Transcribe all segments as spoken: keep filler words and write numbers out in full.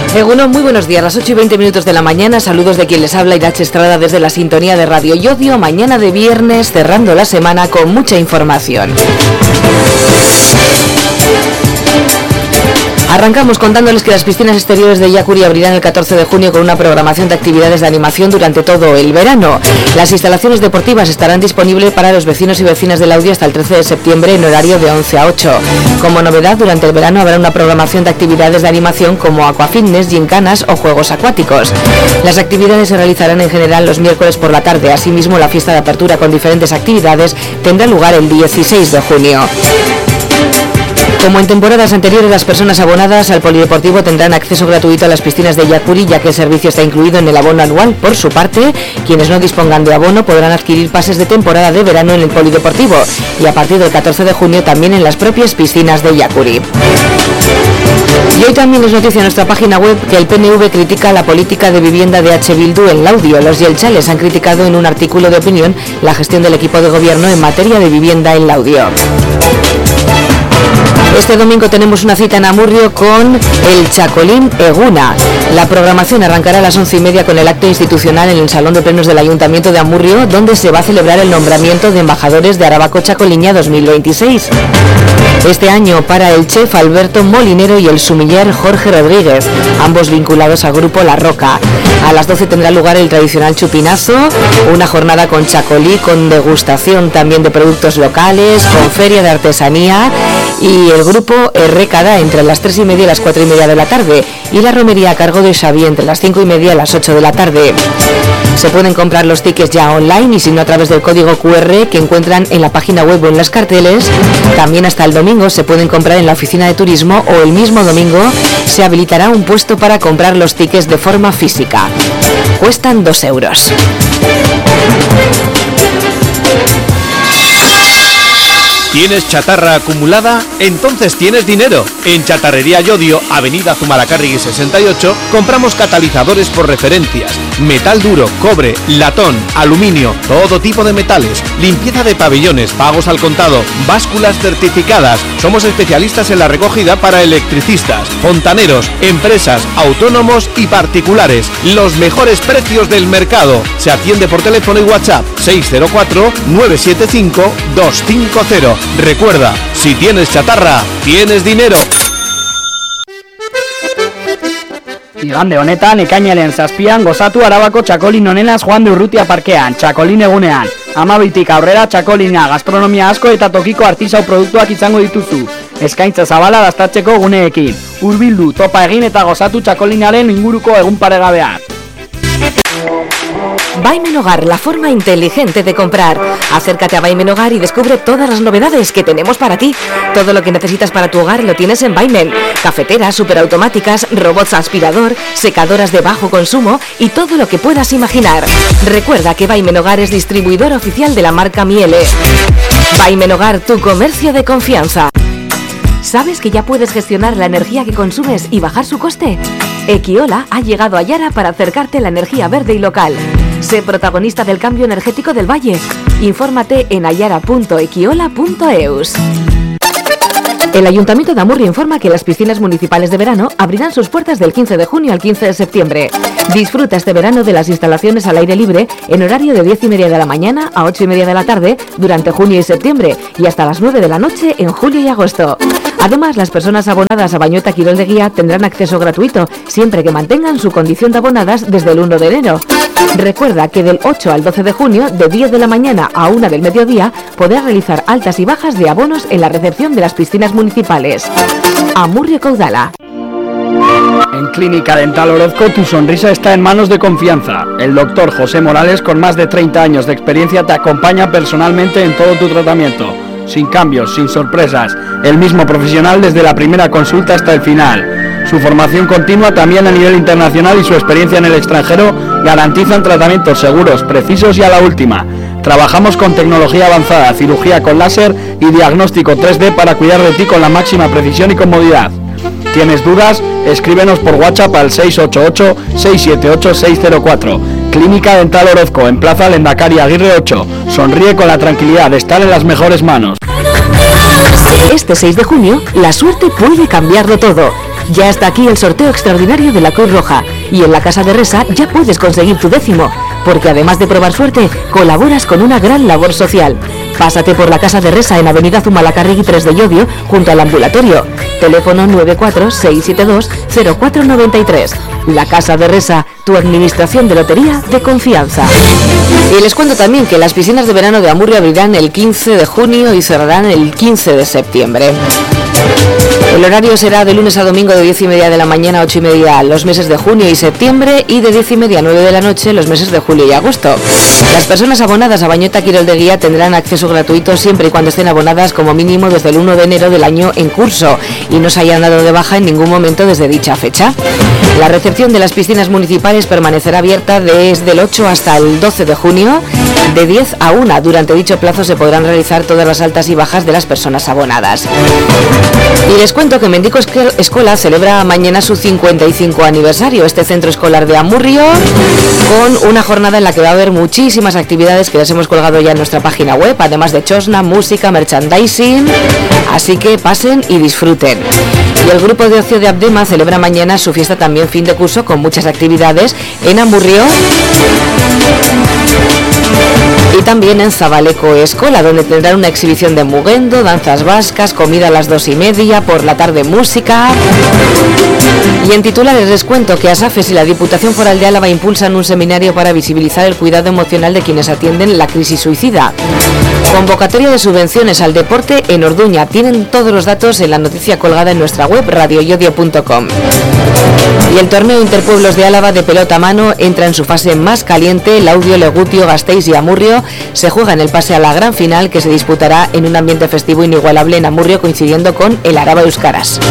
Egunon, muy buenos días, las ocho y veinte minutos de la mañana, saludos de quien les habla, Irache Estrada, desde la sintonía de Radio Llodio, mañana de viernes, cerrando la semana con mucha información. Arrancamos contándoles que las piscinas exteriores de Yacuri abrirán el catorce de junio con una programación de actividades de animación durante todo el verano. Las instalaciones deportivas estarán disponibles para los vecinos y vecinas del Laudio hasta el trece de septiembre en horario de once a ocho. Como novedad, durante el verano habrá una programación de actividades de animación como aquafitness, gincanas o juegos acuáticos. Las actividades se realizarán en general los miércoles por la tarde. Asimismo, la fiesta de apertura con diferentes actividades tendrá lugar el dieciséis de junio. Como en temporadas anteriores, las personas abonadas al polideportivo tendrán acceso gratuito a las piscinas de Yacuri, ya que el servicio está incluido en el abono anual. Por su parte, quienes no dispongan de abono podrán adquirir pases de temporada de verano en el polideportivo y a partir del catorce de junio también en las propias piscinas de Yacuri. Y hoy también es noticia en nuestra página web que el P N V critica la política de vivienda de H. Bildu en Laudio. Los yelchales han criticado en un artículo de opinión la gestión del equipo de gobierno en materia de vivienda en Laudio. Este domingo tenemos una cita en Amurrio con el Chacolín Eguna. La programación arrancará a las once y media con el acto institucional en el Salón de Plenos del Ayuntamiento de Amurrio, donde se va a celebrar el nombramiento de embajadores de Arabako Chacoliña dos mil veintiséis. Este año para el chef Alberto Molinero y el sumiller Jorge Rodríguez, ambos vinculados al grupo La Roca. A las doce tendrá lugar el tradicional chupinazo, una jornada con chacolí, con degustación también de productos locales, con feria de artesanía y el grupo Récada entre las tres y media y las cuatro y media de la tarde y la romería a cargo de Xavi entre las cinco y media y las ocho de la tarde. Se pueden comprar los tickets ya online y si no a través del código cu erre que encuentran en la página web o en los carteles. También hasta el domingo se pueden comprar en la oficina de turismo o el mismo domingo se habilitará un puesto para comprar los tickets de forma física. Cuestan dos euros. ¿Tienes chatarra acumulada? Entonces tienes dinero. En Chatarrería Llodio, Avenida Zumalacárregui sesenta y ocho, compramos catalizadores por referencias, metal duro, cobre, latón, aluminio, todo tipo de metales, limpieza de pabellones, pagos al contado, básculas certificadas. Somos especialistas en la recogida para electricistas, fontaneros, empresas, autónomos y particulares. Los mejores precios del mercado. Se atiende por teléfono y WhatsApp seis cero cuatro nueve siete cinco dos cinco cero. Recuerda, si tienes chatarra, tienes dinero. Igande honetan, ekainaren zazpian, gozatu Arabako Txakolin onenaz joan de Urrutia parkean, Txakolin egunean. Amabitik aurrera, Txakolina, gastronomia asko eta tokiko artisau produktuak izango dituzu. Eskaintza zabala dastatzeko guneekin. Hurbildu, topa egin eta gozatu Txakolinaren inguruko egun paregabean. Baimen Hogar, la forma inteligente de comprar. Acércate a Baimen Hogar y descubre todas las novedades que tenemos para ti. Todo lo que necesitas para tu hogar lo tienes en Baimen. Cafeteras, superautomáticas, robots aspirador, secadoras de bajo consumo y todo lo que puedas imaginar. Recuerda que Baimen Hogar es distribuidor oficial de la marca Miele. Baimen Hogar, tu comercio de confianza. ¿Sabes que ya puedes gestionar la energía que consumes y bajar su coste? Equiola ha llegado a Yara para acercarte a la energía verde y local. Sé protagonista del cambio energético del Valle. Infórmate en ayara punto equiola punto eus. El Ayuntamiento de Amurrio informa que las piscinas municipales de verano abrirán sus puertas del quince de junio al quince de septiembre. Disfruta este verano de las instalaciones al aire libre en horario de diez y media de la mañana a ocho y media de la tarde durante junio y septiembre y hasta las nueve de la noche en julio y agosto. Además, las personas abonadas a Bañueta Quirol de Guía tendrán acceso gratuito siempre que mantengan su condición de abonadas desde el uno de enero. Recuerda que del ocho al doce de junio, de diez de la mañana a una del mediodía, podrás realizar altas y bajas de abonos en la recepción de las piscinas municipales. Amurrio Caudala. En Clínica Dental Orozco tu sonrisa está en manos de confianza. El doctor José Morales, con más de treinta años de experiencia, te acompaña personalmente en todo tu tratamiento. Sin cambios, sin sorpresas, el mismo profesional desde la primera consulta hasta el final. Su formación continua también a nivel internacional y su experiencia en el extranjero garantizan tratamientos seguros, precisos y a la última. Trabajamos con tecnología avanzada, cirugía con láser y diagnóstico tres D para cuidar de ti con la máxima precisión y comodidad. ¿Tienes dudas? Escríbenos por WhatsApp al seis ocho ocho, seis siete ocho, seis cero cuatro. Clínica Dental Orozco, en Plaza Lendakari Aguirre ocho. Sonríe con la tranquilidad de estar en las mejores manos. Este seis de junio, la suerte puede cambiarlo todo. Ya está aquí el sorteo extraordinario de la Cruz Roja y en la Casa de Resa ya puedes conseguir tu décimo, porque además de probar suerte, colaboras con una gran labor social. Pásate por la Casa de Resa en Avenida Zumalacárregui tres de Llodio, junto al ambulatorio. Teléfono nueve cuatro seis siete dos cero cuatro nueve tres. La Casa de Resa, tu administración de lotería de confianza. Y les cuento también que las piscinas de verano de Amurrio abrirán el quince de junio y cerrarán el quince de septiembre. El horario será de lunes a domingo de diez y media de la mañana a ocho y media los meses de junio y septiembre y de diez y media a nueve de la noche los meses de julio y agosto. Las personas abonadas a Bañeta Quirol de Guía tendrán acceso gratuito siempre y cuando estén abonadas como mínimo desde el uno de enero del año en curso y no se hayan dado de baja en ningún momento desde dicha fecha. La recepción de las piscinas municipales permanecerá abierta desde el ocho hasta el doce de junio, de diez a una. Durante dicho plazo se podrán realizar todas las altas y bajas de las personas abonadas. Y les cuento que Mendico Escola celebra mañana su cincuenta y cinco aniversario, este centro escolar de Amurrio, con una jornada en la que va a haber muchísimas actividades que les hemos colgado ya en nuestra página web, además de chosna, música, merchandising, así que pasen y disfruten. Y el grupo de ocio de Abdema celebra mañana su fiesta también fin de curso con muchas actividades en Amurrio y también en Zabaleco Escola, donde tendrán una exhibición de mugendo, danzas vascas, comida a las dos y media, por la tarde música. Y en titulares les cuento que ASAFES y la Diputación Foral de Álava impulsan un seminario para visibilizar el cuidado emocional de quienes atienden la crisis suicida. Convocatoria de subvenciones al deporte en Orduña. Tienen todos los datos en la noticia colgada en nuestra web radio yodio punto com. Y el torneo Interpueblos de Álava de pelota a mano entra en su fase más caliente. Laudio, Legutio, Gasteiz y Amurrio se juega en el pase a la gran final, que se disputará en un ambiente festivo inigualable en Amurrio, coincidiendo con el Araba Euskaras.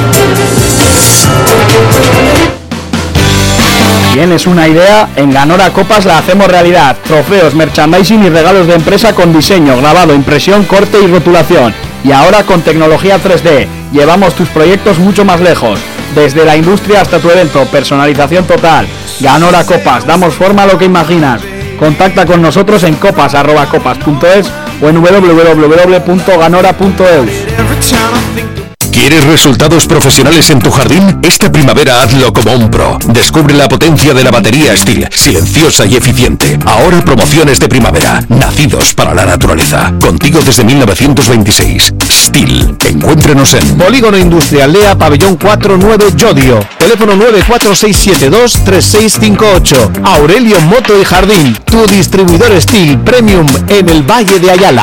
¿Tienes una idea? En Ganora Copas la hacemos realidad. Trofeos, merchandising y regalos de empresa con diseño, grabado, impresión, corte y rotulación. Y ahora con tecnología tres D. Llevamos tus proyectos mucho más lejos. Desde la industria hasta tu evento, personalización total. Ganora Copas, damos forma a lo que imaginas. Contacta con nosotros en copas arroba copas punto es o en doble u doble u doble u punto ganora punto eus. ¿Quieres resultados profesionales en tu jardín? Esta primavera hazlo como un pro. Descubre la potencia de la batería Stihl, silenciosa y eficiente. Ahora promociones de primavera, nacidos para la naturaleza. Contigo desde mil novecientos veintiséis. Stihl. Encuéntrenos en Polígono Industrial Lea, Pabellón cuatro nueve Llodio. Teléfono nueve cuatro seis siete dos tres seis cinco ocho. Aurelio Moto y Jardín, tu distribuidor Stihl Premium en el Valle de Ayala.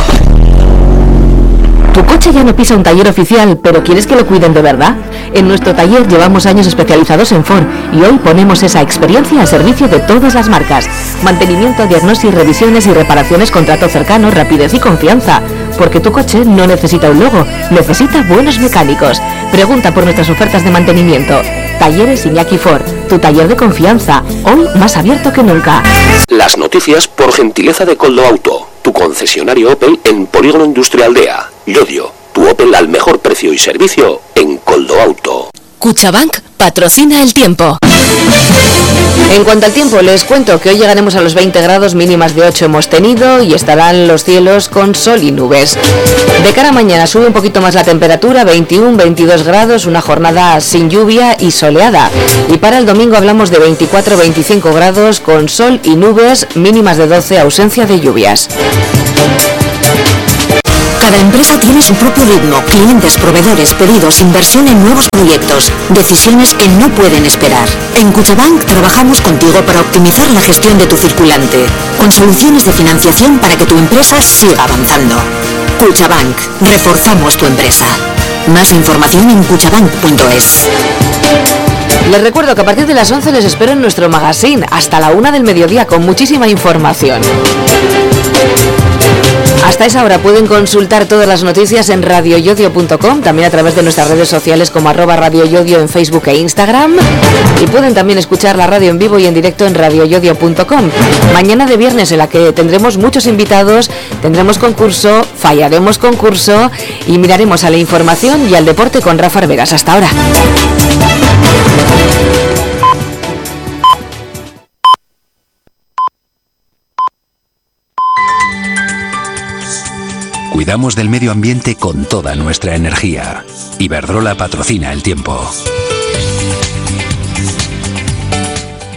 ¿Tu coche ya no pisa un taller oficial, pero quieres que lo cuiden de verdad? En nuestro taller llevamos años especializados en Ford y hoy ponemos esa experiencia al servicio de todas las marcas. Mantenimiento, diagnosis, revisiones y reparaciones con trato cercano, rapidez y confianza. Porque tu coche no necesita un logo, necesita buenos mecánicos. Pregunta por nuestras ofertas de mantenimiento. Talleres Iñaki Ford, tu taller de confianza, hoy más abierto que nunca. Las noticias por gentileza de Coldo Auto, tu concesionario Opel en Polígono Industrial Lea. Llodio, tu Opel al mejor precio y servicio en Coldo Auto. Cuchabank patrocina el tiempo. En cuanto al tiempo, les cuento que hoy llegaremos a los veinte grados, mínimas de ocho hemos tenido y estarán los cielos con sol y nubes. De cara a mañana sube un poquito más la temperatura, veintiuno, veintidós grados, una jornada sin lluvia y soleada. Y para el domingo hablamos de veinticuatro, veinticinco grados con sol y nubes, mínimas de doce, ausencia de lluvias. Cada empresa tiene su propio ritmo, clientes, proveedores, pedidos, inversión en nuevos proyectos, decisiones que no pueden esperar. En Cuchabank trabajamos contigo para optimizar la gestión de tu circulante, con soluciones de financiación para que tu empresa siga avanzando. Cuchabank, reforzamos tu empresa. Más información en cuchabank punto es. Les recuerdo que a partir de las once les espero en nuestro magazine, hasta la una del mediodía, con muchísima información. Hasta esa hora pueden consultar todas las noticias en radio yodio punto com, también a través de nuestras redes sociales como arroba Radio Yodio en Facebook e Instagram, y pueden también escuchar la radio en vivo y en directo en radio yodio punto com. Mañana de viernes, en la que tendremos muchos invitados, tendremos concurso, fallaremos concurso y miraremos a la información y al deporte con Rafa Arberas. Hasta ahora. Cuidamos del medio ambiente con toda nuestra energía. Iberdrola patrocina el tiempo.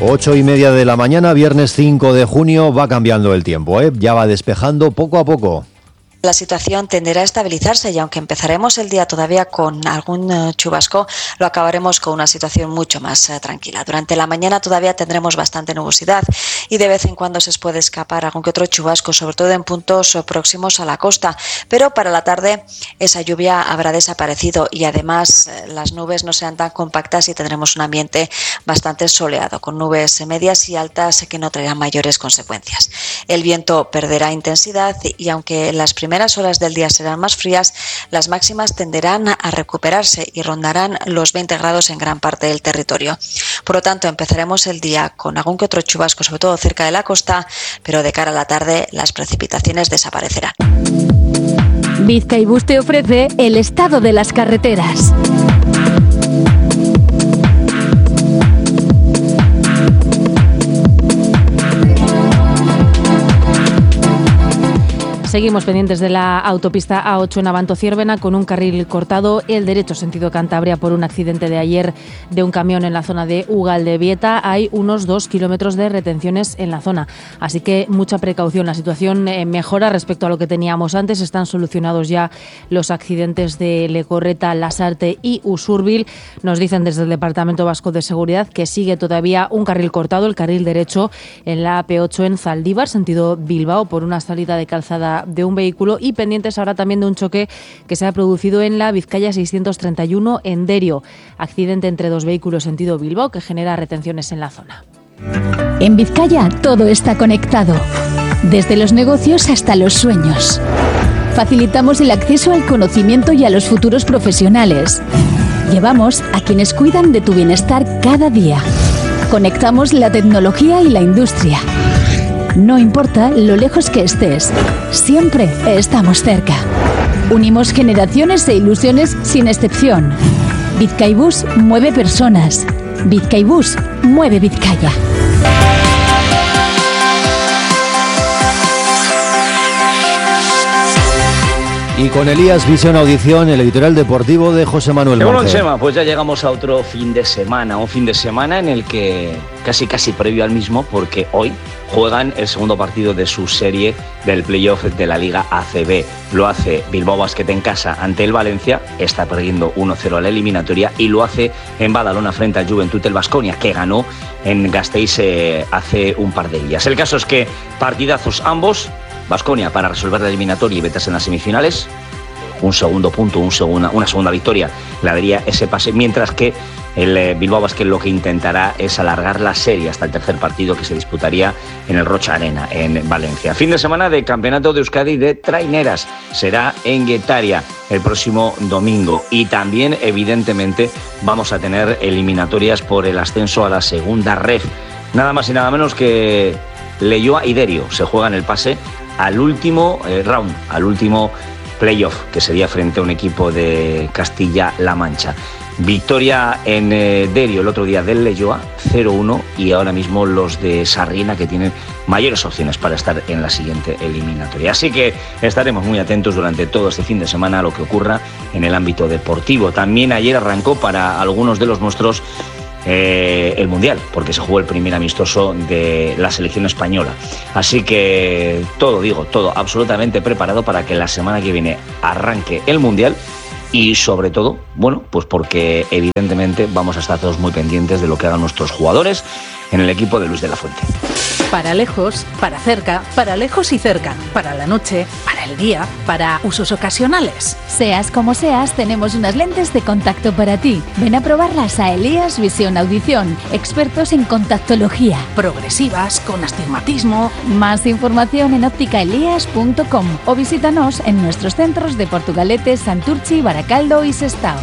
Ocho y media de la mañana, viernes cinco de junio, va cambiando el tiempo, ¿eh? Ya va despejando poco a poco. La situación tenderá a estabilizarse y aunque empezaremos el día todavía con algún uh, chubasco, lo acabaremos con una situación mucho más uh, tranquila. Durante la mañana todavía tendremos bastante nubosidad y de vez en cuando se puede escapar algún que otro chubasco, sobre todo en puntos uh, próximos a la costa. Pero para la tarde esa lluvia habrá desaparecido y además uh, las nubes no serán tan compactas y tendremos un ambiente bastante soleado, con nubes medias y altas que no traerán mayores consecuencias. El viento perderá intensidad y aunque las primeras primeras horas del día serán más frías, las máximas tenderán a recuperarse y rondarán los veinte grados en gran parte del territorio. Por lo tanto, empezaremos el día con algún que otro chubasco, sobre todo cerca de la costa, pero de cara a la tarde las precipitaciones desaparecerán. Bizkaibus te ofrece el estado de las carreteras. Seguimos pendientes de la autopista A ocho en Abanto-Ciervena con un carril cortado, el derecho sentido Cantabria por un accidente de ayer de un camión en la zona de Ugaldebieta. Hay unos dos kilómetros de retenciones en la zona, así que mucha precaución. La situación eh, mejora respecto a lo que teníamos antes. Están solucionados ya los accidentes de Lecorreta, Lasarte y Usurbil. Nos dicen desde el Departamento Vasco de Seguridad que sigue todavía un carril cortado, el carril derecho en la A P ocho en Zaldívar, sentido Bilbao, por una salida de calzada de un vehículo, y pendientes ahora también de un choque que se ha producido en la Vizcaya seiscientos treinta y uno en Derio. Accidente entre dos vehículos sentido Bilbao que genera retenciones en la zona. En Vizcaya todo está conectado, desde los negocios hasta los sueños. Facilitamos el acceso al conocimiento y a los futuros profesionales. Llevamos a quienes cuidan de tu bienestar cada día. Conectamos la tecnología y la industria. No importa lo lejos que estés, siempre estamos cerca. Unimos generaciones e ilusiones sin excepción. Bizkaibus mueve personas. Bizkaibus mueve Vizcaya. Y con Elías Visión Audición, el editorial deportivo de José Manuel Monge. Bueno, Chema, pues ya llegamos a otro fin de semana, un fin de semana en el que casi casi previo al mismo, porque hoy juegan el segundo partido de su serie del playoff de la Liga A C B. Lo hace Bilbao Basket en casa ante el Valencia, está perdiendo uno cero a la eliminatoria, y lo hace en Badalona frente al Juventud el Baskonia, que ganó en Gasteiz eh, hace un par de días. El caso es que partidazos ambos. Baskonia para resolver la eliminatoria y meterse en las semifinales. Un segundo punto, un segunda, una segunda victoria le daría ese pase, mientras que el eh, Bilbao Basket lo que intentará es alargar la serie hasta el tercer partido, que se disputaría en el Rocha Arena, en Valencia. Fin de semana de Campeonato de Euskadi de Traineras. Será en Guetaria el próximo domingo. Y también, evidentemente, vamos a tener eliminatorias por el ascenso a la segunda ref. Nada más y nada menos que Leioa y Derio se juegan el pase al último eh, round, al último playoff, que sería frente a un equipo de Castilla-La Mancha. Victoria en eh, Derio el otro día del Leioa, cero uno, y ahora mismo los de Sarriena, que tienen mayores opciones para estar en la siguiente eliminatoria. Así que estaremos muy atentos durante todo este fin de semana a lo que ocurra en el ámbito deportivo. También ayer arrancó para algunos de los nuestros Eh, el Mundial, porque se jugó el primer amistoso de la selección española. Así que todo, digo, todo absolutamente preparado para que la semana que viene arranque el Mundial. Y sobre todo, bueno, pues porque evidentemente vamos a estar todos muy pendientes de lo que hagan nuestros jugadores en el equipo de Luis de la Fuente. Para lejos, para cerca, para lejos y cerca, para la noche, para el día, para usos ocasionales. Seas como seas, tenemos unas lentes de contacto para ti. Ven a probarlas a Elías Visión Audición, expertos en contactología. Progresivas, con astigmatismo. Más información en óptica elías punto com o visítanos en nuestros centros de Portugalete, Santurchi, Baracaldo y Sestao.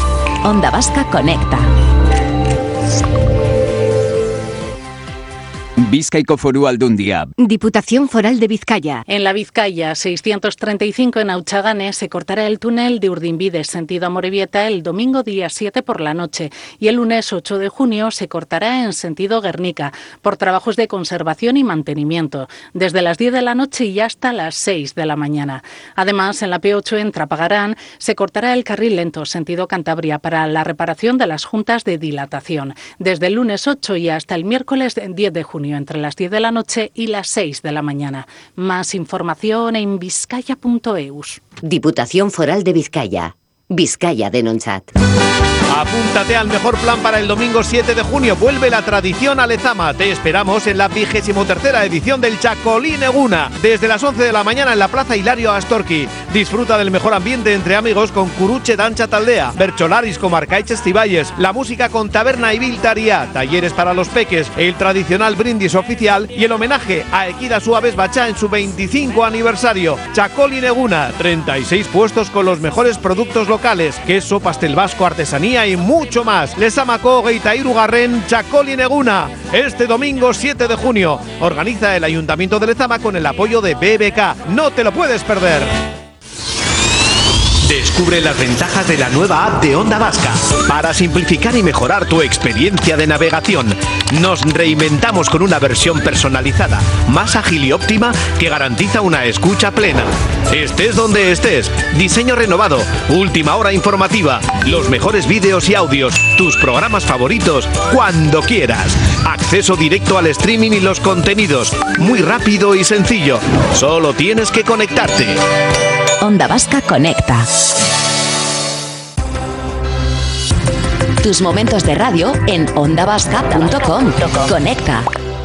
Onda Vasca conecta. Bizkaiko Foru Aldundia. Diputación Foral de Vizcaya. En la Vizcaya seiscientos treinta y cinco en Auchagane se cortará el túnel de Urdinbide sentido Amorebieta el domingo día siete por la noche y el lunes ocho de junio se cortará en sentido Guernica por trabajos de conservación y mantenimiento desde las diez de la noche y hasta las seis de la mañana. Además, en la P ocho en Trapagarán se cortará el carril lento sentido Cantabria para la reparación de las juntas de dilatación desde el lunes ocho y hasta el miércoles diez de junio entre las diez de la noche y las seis de la mañana. Más información en vizcaya punto eus. Diputación Foral de Vizcaya. Vizcaya Denontzat. Apúntate al mejor plan para el domingo siete de junio. Vuelve la tradición a Lezama. Te esperamos en la vigésimo tercera edición del Chacolín Eguna. Desde las once de la mañana en la Plaza Hilario Astorki. Disfruta del mejor ambiente entre amigos con Curuche Dancha Taldea, Bercholaris con Arcaiches Ciballes, la música con Taberna y Biltaría, talleres para los peques, el tradicional brindis oficial y el homenaje a Equida Suaves Bachá en su veinticinco aniversario. Chacolín Eguna, treinta y seis puestos con los mejores productos locales, queso, pastel vasco, artesanía y mucho más. Lezamako Geitairu Garren Chacolín Eguna, este domingo siete de junio. Organiza el Ayuntamiento de Lezama con el apoyo de B B K. No te lo puedes perder. Descubre las ventajas de la nueva app de Onda Vasca para simplificar y mejorar tu experiencia de navegación. Nos reinventamos con una versión personalizada, más ágil y óptima que garantiza una escucha plena. Estés donde estés, diseño renovado, última hora informativa, los mejores vídeos y audios, tus programas favoritos, cuando quieras. Acceso directo al streaming y los contenidos, muy rápido y sencillo. Solo tienes que conectarte. Onda Vasca Conecta. Tus momentos de radio en onda vasca punto com. Conecta.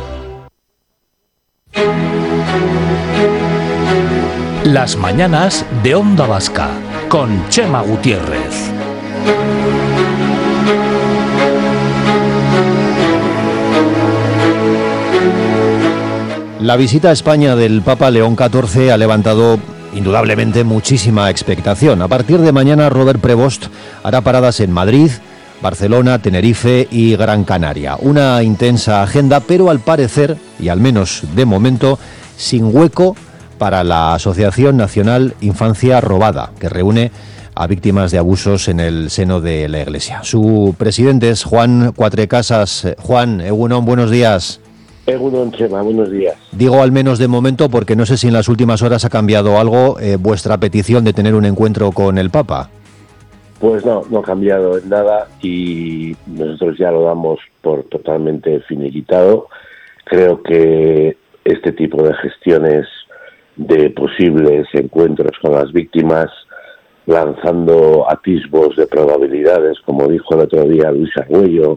Las mañanas de Onda Vasca con Chema Gutiérrez. La visita a España del Papa León catorce ha levantado indudablemente muchísima expectación. A partir de mañana, Robert Prevost hará paradas en Madrid, Barcelona, Tenerife y Gran Canaria. Una intensa agenda, pero al parecer, y al menos de momento, sin hueco para la Asociación Nacional Infancia Robada, que reúne a víctimas de abusos en el seno de la Iglesia. Su presidente es Juan Cuatrecasas. Juan, Egunon, buenos días. Egunon, Chema, buenos días. Digo al menos de momento porque no sé si en las últimas horas ha cambiado algo eh, vuestra petición de tener un encuentro con el Papa. Pues no, no ha cambiado en nada y nosotros ya lo damos por totalmente finiquitado. Creo que este tipo de gestiones de posibles encuentros con las víctimas, lanzando atisbos de probabilidades, como dijo el otro día Luis Argüello,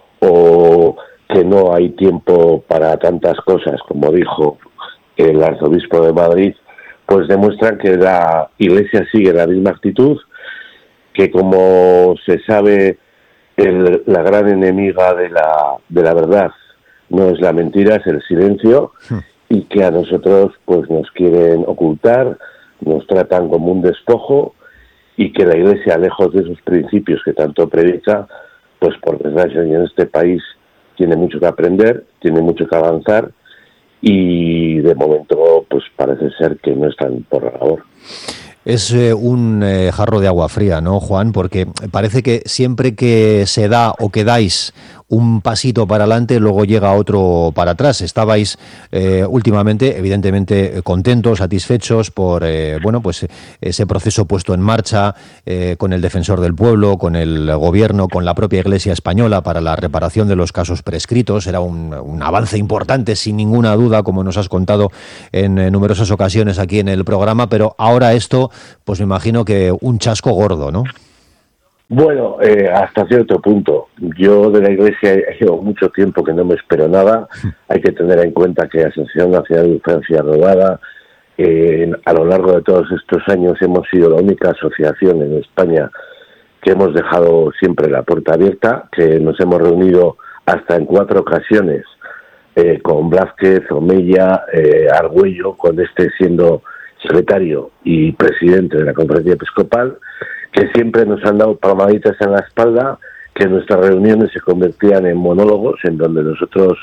o que no hay tiempo para tantas cosas, como dijo el arzobispo de Madrid, pues demuestran que la Iglesia sigue la misma actitud, que como se sabe, el, la gran enemiga de la, de la verdad no es la mentira, es el silencio, y que a nosotros pues nos quieren ocultar, nos tratan como un despojo, y que la Iglesia, lejos de esos principios que tanto predica, pues por desgracia en este país tiene mucho que aprender, tiene mucho que avanzar y de momento pues parece ser que no están por la labor. Es eh, un eh, jarro de agua fría, ¿no, Juan? Porque parece que siempre que se da o que dais un pasito para adelante, luego llega otro para atrás. Estabais eh, últimamente, evidentemente, contentos, satisfechos por eh, bueno, pues ese proceso puesto en marcha eh, con el Defensor del Pueblo, con el Gobierno, con la propia Iglesia española para la reparación de los casos prescritos. Era un, un avance importante, sin ninguna duda, como nos has contado en, en numerosas ocasiones aquí en el programa, pero ahora esto, pues me imagino que un chasco gordo, ¿no? Bueno, eh, hasta cierto punto. Yo de la Iglesia llevo mucho tiempo que no me espero nada. Hay que tener en cuenta que la Asociación Nacional de Infancia Robada, eh, a lo largo de todos estos años hemos sido la única asociación en España que hemos dejado siempre la puerta abierta, que nos hemos reunido hasta en cuatro ocasiones eh, con Blázquez, Omeya, eh, Argüello, con este siendo secretario y presidente de la Conferencia Episcopal, que siempre nos han dado palmaditas en la espalda, que nuestras reuniones se convertían en monólogos, en donde nosotros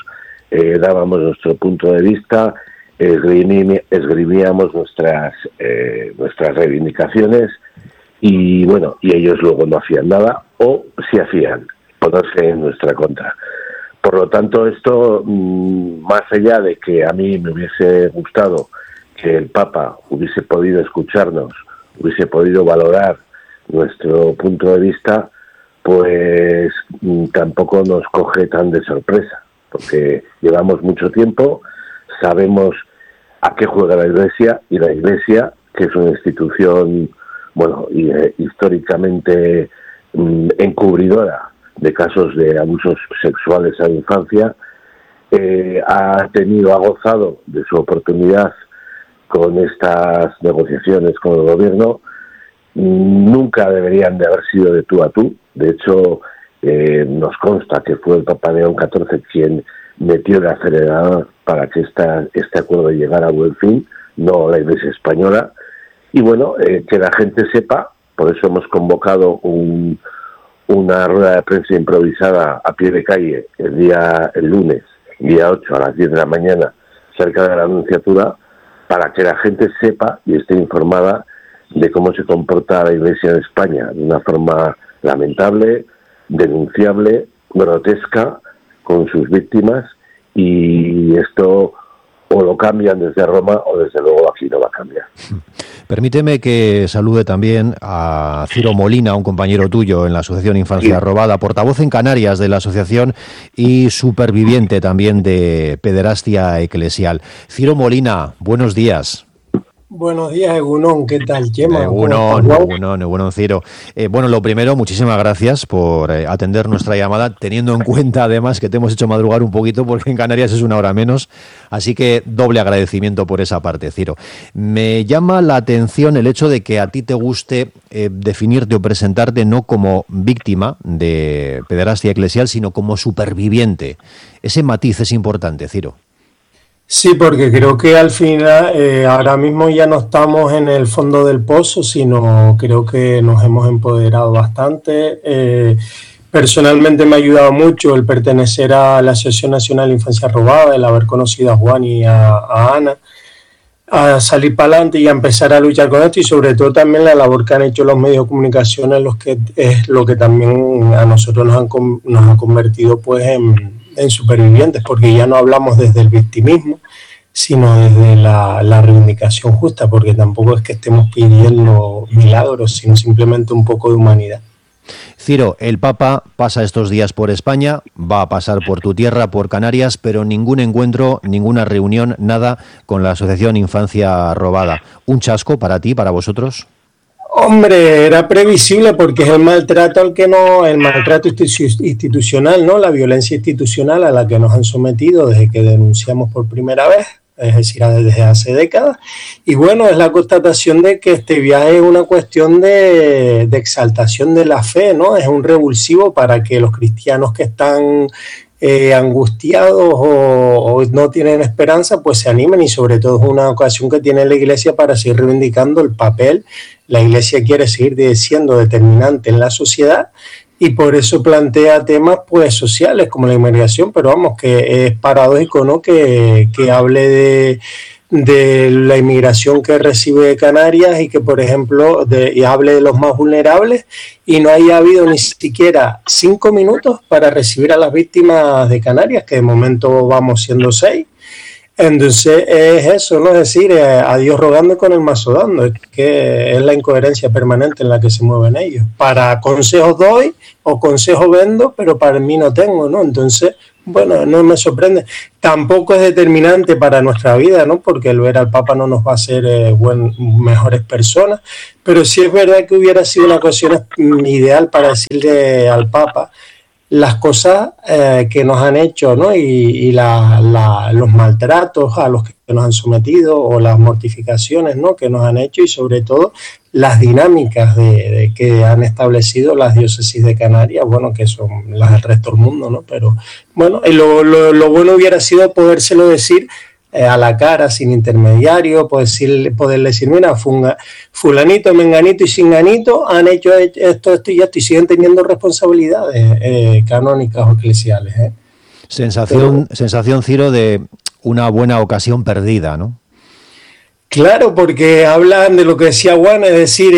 eh, dábamos nuestro punto de vista, esgrimí, esgrimíamos nuestras, eh, nuestras reivindicaciones y bueno, y ellos luego no hacían nada o si hacían, ponerse en nuestra contra. Por lo tanto, esto, mmm, más allá de que a mí me hubiese gustado que el Papa hubiese podido escucharnos, hubiese podido valorar nuestro punto de vista, pues mmm, tampoco nos coge tan de sorpresa, porque llevamos mucho tiempo, sabemos a qué juega la Iglesia, y la Iglesia, que es una institución, bueno, y, eh, históricamente mmm, encubridora de casos de abusos sexuales a la infancia, eh, ha tenido, ha gozado de su oportunidad con estas negociaciones con el gobierno. Nunca deberían de haber sido de tú a tú. De hecho, eh, nos consta que fue el Papa León catorce quien metió el acelerador para que esta, este acuerdo llegara a buen fin, no la Iglesia española. Y bueno, eh, que la gente sepa, por eso hemos convocado un una rueda de prensa improvisada a pie de calle el día el lunes, día ocho a las diez de la mañana, cerca de la Anunciatura, para que la gente sepa y esté informada de cómo se comporta la Iglesia de España, de una forma lamentable, denunciable, grotesca, con sus víctimas, y esto o lo cambian desde Roma o desde luego aquí no va a cambiar. Permíteme que salude también a Ciro Molina, un compañero tuyo en la Asociación Infancia sí. Robada, portavoz en Canarias de la asociación y superviviente también de pederastia eclesial. Ciro Molina, buenos días. Buenos días, Egunon. ¿Qué tal, Chema? Egunon, Egunon, Egunon, Ciro. Eh, bueno, lo primero, muchísimas gracias por eh, atender nuestra llamada, teniendo en cuenta además que te hemos hecho madrugar un poquito porque en Canarias es una hora menos, así que doble agradecimiento por esa parte, Ciro. Me llama la atención el hecho de que a ti te guste eh, definirte o presentarte no como víctima de pederastia eclesial, sino como superviviente. Ese matiz es importante, Ciro. Sí, porque creo que al final, eh, ahora mismo ya no estamos en el fondo del pozo, sino creo que nos hemos empoderado bastante. Eh, personalmente me ha ayudado mucho el pertenecer a la Asociación Nacional de Infancia Robada, el haber conocido a Juan y a, a Ana, a salir para adelante y a empezar a luchar con esto, y sobre todo también la labor que han hecho los medios de comunicación, en los que es lo que también a nosotros nos han, nos ha convertido pues en... en supervivientes, porque ya no hablamos desde el victimismo, sino desde la, la reivindicación justa, porque tampoco es que estemos pidiendo milagros, sino simplemente un poco de humanidad. Ciro, el Papa pasa estos días por España, va a pasar por tu tierra, por Canarias, pero ningún encuentro, ninguna reunión, nada con la Asociación Infancia Robada. ¿Un chasco para ti, para vosotros? Hombre, era previsible porque es el maltrato al que no, el maltrato institucional, ¿no? La violencia institucional a la que nos han sometido desde que denunciamos por primera vez, es decir, desde hace décadas. Y bueno, es la constatación de que este viaje es una cuestión de, de exaltación de la fe, ¿no? Es un revulsivo para que los cristianos que están eh, angustiados o, o no tienen esperanza, pues se animen, y sobre todo es una ocasión que tiene la Iglesia para seguir reivindicando el papel. La Iglesia quiere seguir siendo determinante en la sociedad y por eso plantea temas pues sociales como la inmigración, pero vamos, que es paradójico, ¿no? que, que hable de, de la inmigración que recibe Canarias y que, por ejemplo, de, y hable de los más vulnerables y no haya habido ni siquiera cinco minutos para recibir a las víctimas de Canarias, que de momento vamos siendo seis. Entonces es eso, ¿no? Es decir, eh, a Dios rogando y con el mazo dando. Es que es la incoherencia permanente en la que se mueven ellos. Para consejos doy o consejos vendo, pero para mí no tengo, ¿no? Entonces, bueno, no me sorprende. Tampoco es determinante para nuestra vida, ¿no? Porque el ver al Papa no nos va a hacer eh, buen, mejores personas. Pero sí es verdad que hubiera sido una ocasión ideal para decirle al Papa las cosas eh, que nos han hecho, ¿no? y, y la, la, los maltratos a los que nos han sometido o las mortificaciones, ¿no? que nos han hecho, y sobre todo las dinámicas de, de que han establecido las diócesis de Canarias, bueno, que son las del resto del mundo, ¿no? Pero bueno, lo, lo, lo bueno hubiera sido podérselo decir eh, a la cara, sin intermediario, poder decirle, poderle decir, mira, funga, fulanito, menganito y singanito han hecho esto, esto y esto, y siguen teniendo responsabilidades eh, canónicas o eclesiales. ¿eh? Sensación, Pero, sensación, Ciro, de una buena ocasión perdida, ¿no? Claro, porque hablan de lo que decía Juan, es decir,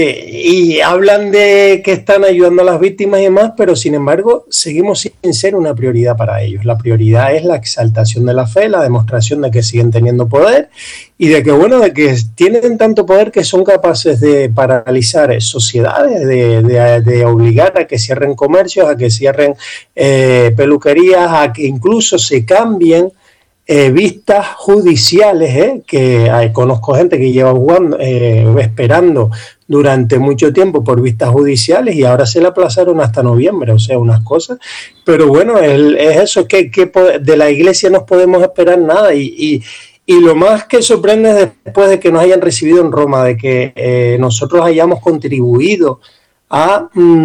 y hablan de que están ayudando a las víctimas y demás, pero sin embargo seguimos sin ser una prioridad para ellos. La prioridad es la exaltación de la fe, la demostración de que siguen teniendo poder y de que, bueno, de que tienen tanto poder que son capaces de paralizar sociedades, de, de, de obligar a que cierren comercios, a que cierren eh, peluquerías, a que incluso se cambien Eh, vistas judiciales, eh, que hay, conozco gente que lleva jugando, eh, esperando durante mucho tiempo por vistas judiciales y ahora se le aplazaron hasta noviembre, o sea, unas cosas, pero bueno, el, es eso, que, que de la iglesia no podemos esperar nada y, y, y lo más que sorprende es después de que nos hayan recibido en Roma, de que eh, nosotros hayamos contribuido a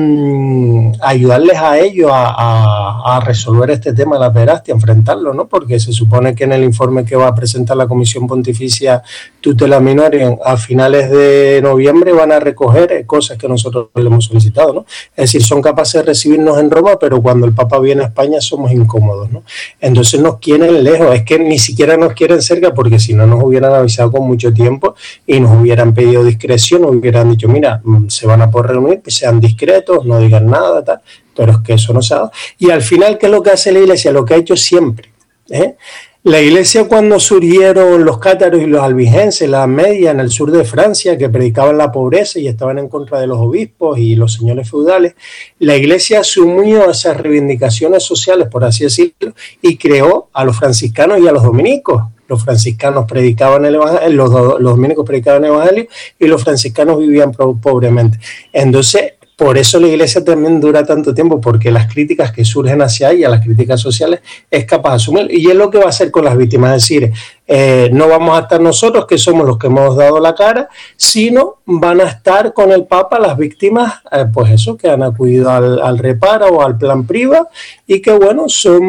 mmm, ayudarles a ellos a, a, a resolver este tema de la pederastia, a enfrentarlo, ¿no? Porque se supone que en el informe que va a presentar la Comisión Pontificia Tutela Minorem a finales de noviembre van a recoger cosas que nosotros le hemos solicitado, ¿no? Es decir, son capaces de recibirnos en Roma, pero cuando el Papa viene a España somos incómodos, ¿no? Entonces nos quieren lejos, es que ni siquiera nos quieren cerca, porque si no nos hubieran avisado con mucho tiempo y nos hubieran pedido discreción, nos hubieran dicho, mira, se van a poder reunir, pues sean discretos, no digan nada, tal, pero es que eso no se ha dado. Y al final, ¿qué es lo que hace la Iglesia? Lo que ha hecho siempre, ¿eh? La Iglesia, cuando surgieron los cátaros y los albigenses, la media en el sur de Francia, que predicaban la pobreza y estaban en contra de los obispos y los señores feudales, la Iglesia asumió esas reivindicaciones sociales, por así decirlo, y creó a los franciscanos y a los dominicos. Los franciscanos predicaban el evangelio, los, los dominicos predicaban el evangelio y los franciscanos vivían pobremente. Entonces, por eso la Iglesia también dura tanto tiempo, porque las críticas que surgen hacia ella, las críticas sociales, es capaz de asumir. Y es lo que va a hacer con las víctimas, es decir, eh, no vamos a estar nosotros, que somos los que hemos dado la cara, sino van a estar con el Papa las víctimas, eh, pues eso, que han acudido al, al reparo o al plan priva, y que bueno,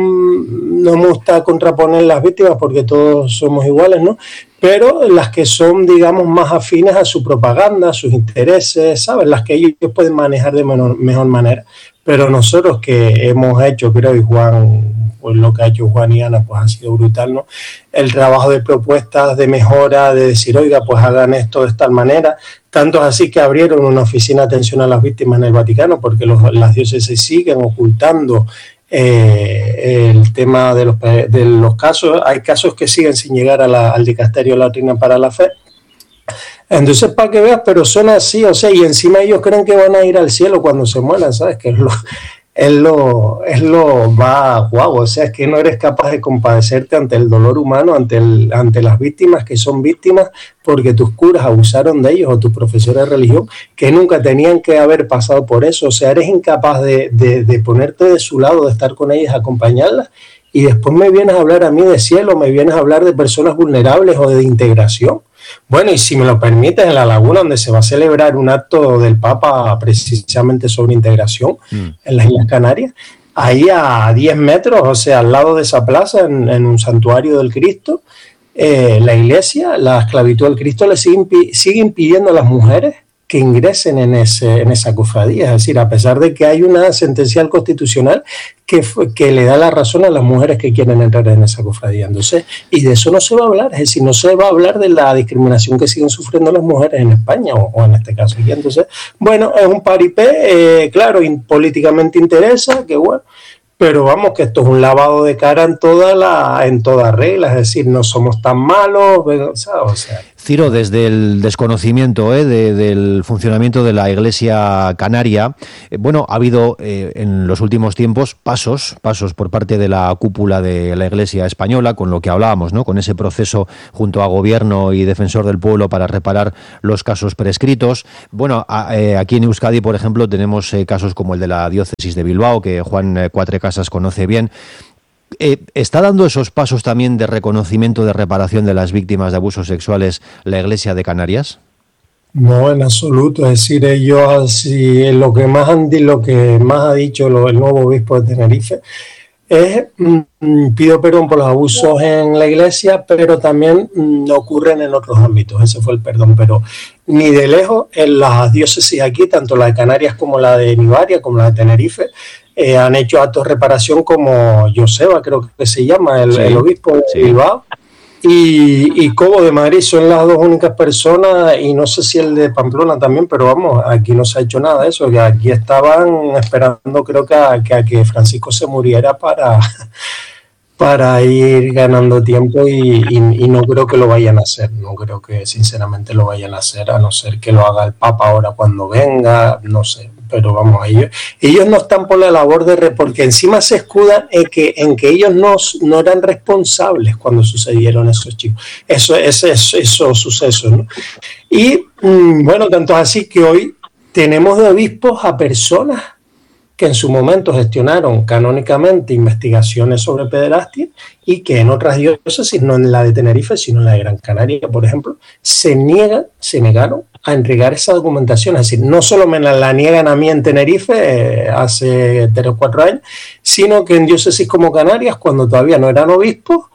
son, no me gusta contraponer las víctimas porque todos somos iguales, ¿no? Pero las que son, digamos, más afines a su propaganda, a sus intereses, ¿sabes? Las que ellos pueden manejar de menor, mejor manera. Pero nosotros que hemos hecho, creo, y Juan, pues lo que ha hecho Juan y Ana, pues ha sido brutal, ¿no? El trabajo de propuestas, de mejora, de decir, oiga, pues hagan esto de tal manera. Tanto es así que abrieron una oficina de atención a las víctimas en el Vaticano, porque los, las diócesis siguen ocultando Eh, el tema de los, de los casos. Hay casos que siguen sin llegar a la, al dicasterio de la Doctrina para la Fe. Entonces, para que veas, pero son así, o sea, y encima ellos creen que van a ir al cielo cuando se mueran, ¿sabes? Que es lo, es lo, es lo más guau, o sea, es que no eres capaz de compadecerte ante el dolor humano, ante, el, ante las víctimas que son víctimas porque tus curas abusaron de ellos o tus profesores de religión que nunca tenían que haber pasado por eso. O sea, eres incapaz de, de, de ponerte de su lado, de estar con ellas, acompañarlas, y después me vienes a hablar a mí de cielo, me vienes a hablar de personas vulnerables o de integración. Bueno, y si me lo permites, en La Laguna, donde se va a celebrar un acto del Papa precisamente sobre integración, mm. en las Islas Canarias, ahí a diez metros, o sea, al lado de esa plaza, en, en un santuario del Cristo, eh, la Iglesia, la esclavitud del Cristo, le sigue, impi- sigue impidiendo a las mujeres que ingresen en, ese, en esa cofradía. Es decir, a pesar de que hay una sentencia constitucional que, que le da la razón a las mujeres que quieren entrar en esa cofradía. Entonces, y de eso no se va a hablar, es decir, no se va a hablar de la discriminación que siguen sufriendo las mujeres en España, o, o en este caso. Y entonces, bueno, es un paripé, eh, claro, in, políticamente interesa, que bueno, pero vamos, que esto es un lavado de cara en toda la, en toda regla, es decir, no somos tan malos, ¿sabes? O sea, Ciro, desde el desconocimiento ¿eh? de, del funcionamiento de la Iglesia canaria, eh, bueno, ha habido eh, en los últimos tiempos pasos, pasos por parte de la cúpula de la Iglesia española, con lo que hablábamos, ¿no? Con ese proceso junto a Gobierno y Defensor del Pueblo para reparar los casos prescritos. Bueno, a, eh, aquí en Euskadi, por ejemplo, tenemos eh, casos como el de la diócesis de Bilbao, que Juan eh, Cuatrecasas conoce bien. Eh, ¿Está dando esos pasos también de reconocimiento, de reparación de las víctimas de abusos sexuales la Iglesia de Canarias? No, en absoluto. Es decir, ellos así, lo que más han, lo que más ha dicho lo, el nuevo obispo de Tenerife es mm, pido perdón por los abusos en la Iglesia, pero también mm, ocurren en otros ámbitos. Ese fue el perdón, pero ni de lejos en las diócesis aquí, tanto la de Canarias como la de Nivaria, como la de Tenerife, eh, han hecho actos de reparación como Joseba, creo que se llama, el, sí, el obispo de sí. Bilbao, y, y Cobo de Madrid, son las dos únicas personas, y no sé si el de Pamplona también, pero vamos, aquí no se ha hecho nada de eso, que aquí estaban esperando creo que a que, a que Francisco se muriera para... para ir ganando tiempo y, y, y no creo que lo vayan a hacer, no creo que sinceramente lo vayan a hacer, a no ser que lo haga el Papa ahora cuando venga, no sé, pero vamos, ellos, ellos no están por la labor de, re, porque encima se escudan en que, en que ellos no, no eran responsables cuando sucedieron esos chicos, eso, ese, eso, esos sucesos, ¿no? Y mmm, bueno, tanto es así que hoy tenemos de obispos a personas que en su momento gestionaron canónicamente investigaciones sobre pederastia y que en otras diócesis, no en la de Tenerife, sino en la de Gran Canaria, por ejemplo, se niegan, se negaron a entregar esa documentación. Es decir, no solo me la, la niegan a mí en Tenerife eh, hace tres o cuatro años, sino que en diócesis como Canarias, cuando todavía no eran obispos,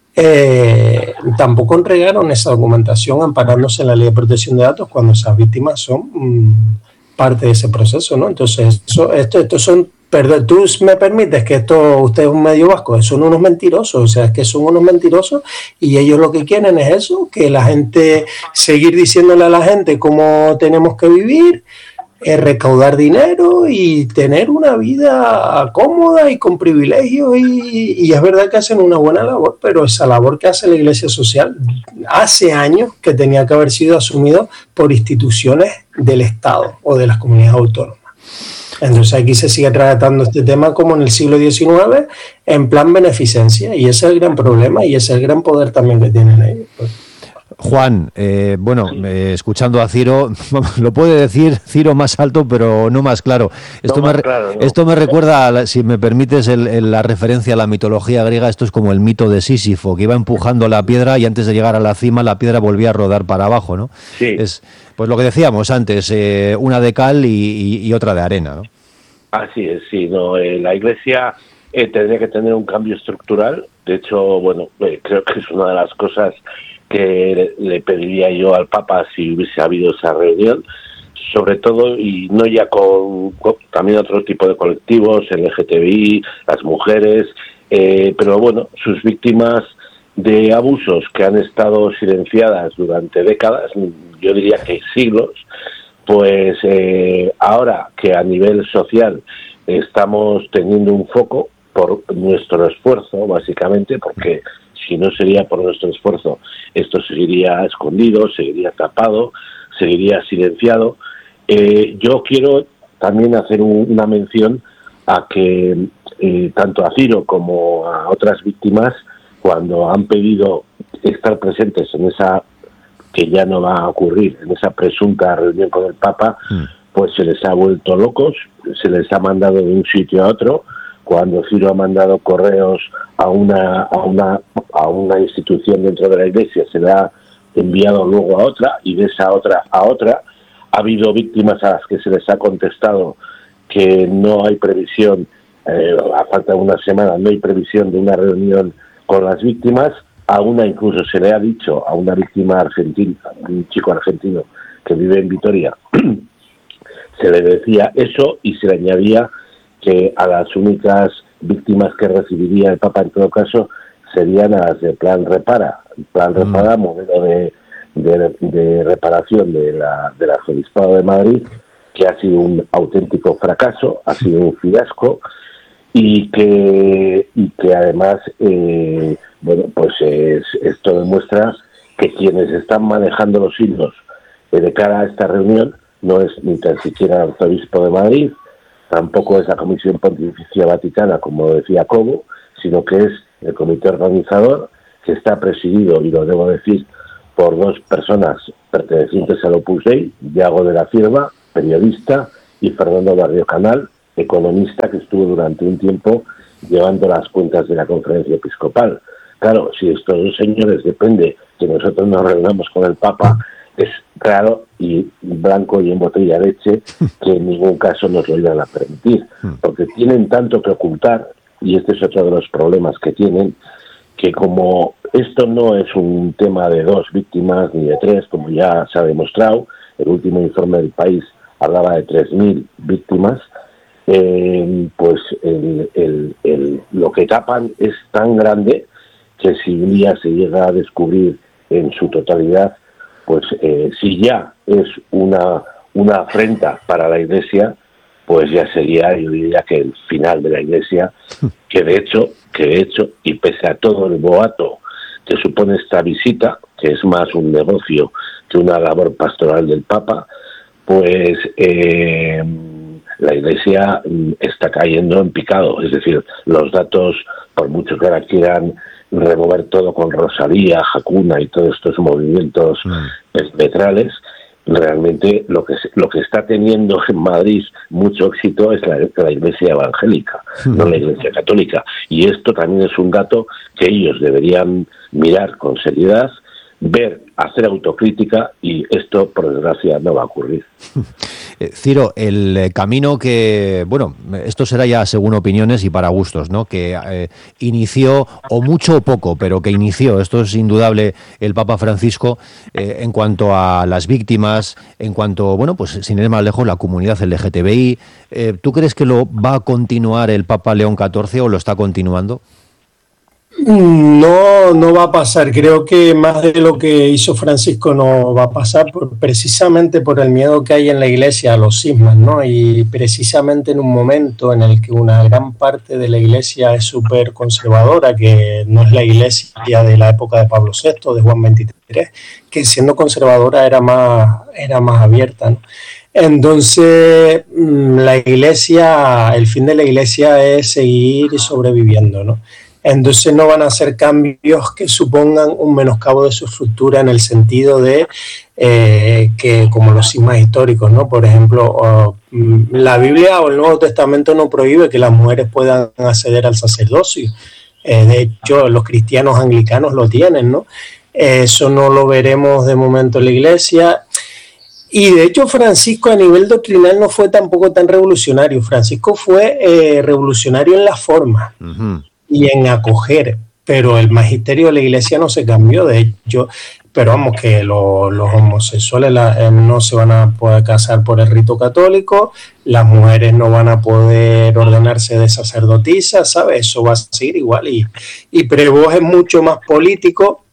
eh, tampoco entregaron esa documentación amparándose en la Ley de Protección de Datos cuando esas víctimas son... Mmm, parte de ese proceso, ¿no? Entonces, eso, esto, estos son, perdón, tú me permites que esto, usted es un medio vasco, son unos mentirosos, o sea, es que son unos mentirosos y ellos lo que quieren es eso, que la gente, seguir diciéndole a la gente cómo tenemos que vivir, eh, recaudar dinero y tener una vida cómoda y con privilegios y, y es verdad que hacen una buena labor, pero esa labor que hace la Iglesia Social hace años que tenía que haber sido asumido por instituciones del Estado o de las comunidades autónomas. Entonces aquí se sigue tratando este tema como en el siglo diecinueve en plan beneficencia y ese es el gran problema y ese es el gran poder también que tienen ellos. Pues. Juan, eh, bueno, eh, escuchando a Ciro, lo puede decir Ciro más alto, pero no más claro. Esto, no me, más claro, no. esto me recuerda, a, si me permites, el, el, la referencia a la mitología griega. Esto es como el mito de Sísifo, que iba empujando la piedra y antes de llegar a la cima, la piedra volvía a rodar para abajo, ¿no? Sí. Es, pues lo que decíamos antes, eh, una de cal y, y, y otra de arena, ¿no? Así es, sí. No, eh, la Iglesia eh, tendría que tener un cambio estructural. De hecho, bueno, eh, creo que es una de las cosas que le pediría yo al Papa si hubiese habido esa reunión, sobre todo, y no ya con, con también otro tipo de colectivos, el L G T B I, las mujeres, eh, pero bueno, sus víctimas de abusos que han estado silenciadas durante décadas, yo diría que siglos, pues eh, ahora que a nivel social estamos teniendo un foco por nuestro esfuerzo, básicamente, porque si no sería por nuestro esfuerzo, esto seguiría escondido, seguiría tapado, seguiría silenciado. Eh, yo quiero también hacer un, una mención a que eh, tanto a Ciro como a otras víctimas, cuando han pedido estar presentes en esa, que ya no va a ocurrir, en esa presunta reunión con el Papa, mm. pues se les ha vuelto locos, se les ha mandado de un sitio a otro. Cuando Ciro ha mandado correos a una a una a una institución dentro de la Iglesia, se le ha enviado luego a otra y de esa otra a otra. Ha habido víctimas a las que se les ha contestado que no hay previsión, eh, a falta de una semana, no hay previsión de una reunión con las víctimas. A una incluso se le ha dicho, a una víctima argentina, un chico argentino que vive en Vitoria, se le decía eso y se le añadía que a las únicas víctimas que recibiría el Papa en todo caso serían a las de Plan Repara. Plan Repara, mm. modelo de, de, de reparación de la, del Arzobispado de Madrid, que ha sido un auténtico fracaso, ha sido un fiasco y que, y que además, eh, bueno, pues es, esto demuestra que quienes están manejando los hilos eh, de cara a esta reunión no es ni tan siquiera el Arzobispo de Madrid, tampoco es la Comisión Pontificia Vaticana, como decía Cobo, sino que es el comité organizador, que está presidido, y lo debo decir, por dos personas pertenecientes al Opus Dei, Iago de la Cierva, periodista, y Fernando Barrio Canal, economista, que estuvo durante un tiempo llevando las cuentas de la Conferencia Episcopal. Claro, si estos dos señores depende que nosotros nos reunamos con el Papa, es raro y blanco y en botella de leche que en ningún caso nos lo iban a permitir, porque tienen tanto que ocultar, y este es otro de los problemas que tienen, que como esto no es un tema de dos víctimas ni de tres, como ya se ha demostrado, el último informe del país hablaba de tres mil víctimas, eh, pues el, el, el, lo que tapan es tan grande que si un día se llega a descubrir en su totalidad, pues eh, si ya es una, una afrenta para la Iglesia, pues ya sería, yo diría que el final de la Iglesia, que de hecho, que de hecho, y pese a todo el boato que supone esta visita, que es más un negocio que una labor pastoral del Papa, pues eh, la Iglesia está cayendo en picado. Es decir, los datos, por mucho que ahora quieran remover todo con Rosalía, Hakuna y todos estos movimientos espectrales, realmente lo que lo que está teniendo en Madrid mucho éxito es la, la Iglesia evangélica, mm. no la Iglesia católica. Y esto también es un dato que ellos deberían mirar con seriedad, ver, hacer autocrítica, y esto, por desgracia, no va a ocurrir. Ciro, el camino que, bueno, esto será ya según opiniones y para gustos, ¿no? Que eh, inició, o mucho o poco, pero que inició, esto es indudable, el Papa Francisco, eh, en cuanto a las víctimas, en cuanto, bueno, pues sin ir más lejos, la comunidad L G T B I. Eh, ¿Tú crees que lo va a continuar el Papa León catorce o lo está continuando? No, no va a pasar. Creo que más de lo que hizo Francisco no va a pasar, por, precisamente por el miedo que hay en la Iglesia a los cismas, ¿no? Y precisamente en un momento en el que una gran parte de la Iglesia es súper conservadora, que no es la Iglesia de la época de Pablo sexto, de Juan veintitrés, que siendo conservadora era más, era más abierta, ¿no? Entonces, la Iglesia, el fin de la Iglesia es seguir sobreviviendo, ¿no? Entonces no van a hacer cambios que supongan un menoscabo de su estructura, en el sentido de eh, que, como los cismas históricos, ¿no? Por ejemplo, oh, la Biblia o el Nuevo Testamento no prohíbe que las mujeres puedan acceder al sacerdocio. Eh, de hecho, los cristianos anglicanos lo tienen, ¿no? Eso no lo veremos de momento en la Iglesia. Y de hecho Francisco a nivel doctrinal no fue tampoco tan revolucionario. Francisco fue eh, revolucionario en la forma. Uh-huh. Y en acoger, pero el magisterio de la Iglesia no se cambió. De hecho, pero vamos, que lo, los homosexuales la, eh, no se van a poder casar por el rito católico, las mujeres no van a poder ordenarse de sacerdotisas, ¿sabes? Eso va a seguir igual. Y, y Prevost es mucho más político.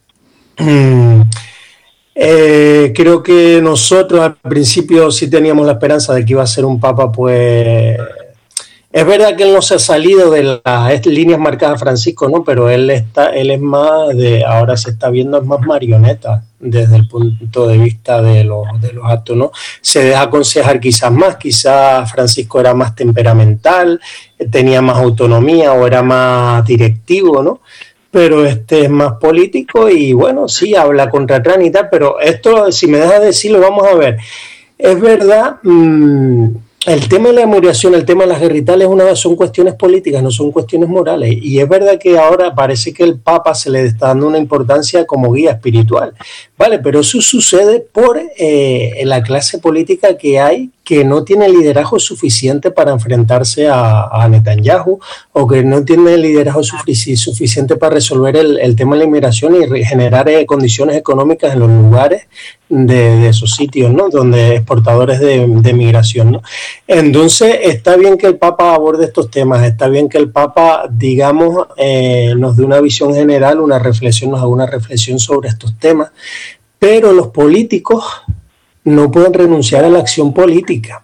Eh, creo que nosotros al principio sí teníamos la esperanza de que iba a ser un papa, pues... Es verdad que él no se ha salido de las líneas marcadas Francisco, ¿no? Pero él está, él es más de, ahora se está viendo es más marioneta desde el punto de vista de los, de los actos, ¿no? Se deja aconsejar quizás más, quizás Francisco era más temperamental, tenía más autonomía o era más directivo, ¿no? Pero este es más político y bueno, sí, habla contra Trump y tal, pero esto, si me dejas decirlo, vamos a ver. Es verdad... Mmm, el tema de la emigración, el tema de las guerritales una, son cuestiones políticas, no son cuestiones morales. Y es verdad que ahora parece que el Papa se le está dando una importancia como guía espiritual. Vale, pero eso sucede por eh, la clase política que hay, que no tiene liderazgo suficiente para enfrentarse a, a Netanyahu, o que no tiene liderazgo sufici- suficiente para resolver el, el tema de la inmigración y re- generar eh, condiciones económicas en los lugares de, de esos sitios, ¿no? Donde exportadores de, de migración, ¿no? Entonces está bien que el Papa aborde estos temas, está bien que el Papa, digamos, eh, nos dé una visión general, una reflexión, nos haga una reflexión sobre estos temas, pero los políticos no pueden renunciar a la acción política.